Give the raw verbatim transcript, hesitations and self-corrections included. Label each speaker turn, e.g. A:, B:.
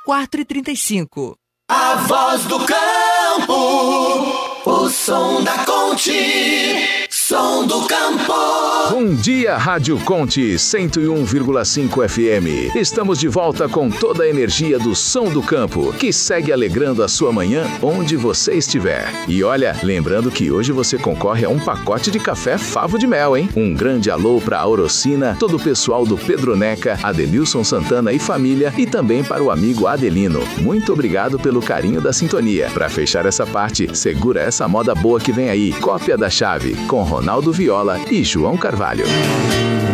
A: quatro e trinta e cinco.
B: A voz do campo, o som da Conte, som do campo.
C: Bom dia, Rádio Conte cento e um vírgula cinco F M. Estamos de volta com toda a energia do som do campo, que segue alegrando a sua manhã onde você estiver. E olha, lembrando que hoje você concorre a um pacote de café Favo de Mel, hein? Um grande alô para a Aurocina, todo o pessoal do Pedroneca, Adenilson Santana e família, e também para o amigo Adelino. Muito obrigado pelo carinho da sintonia. Para fechar essa parte, segura essa moda boa que vem aí. Cópia da Chave, com Ronaldo Viola e João Carvalho.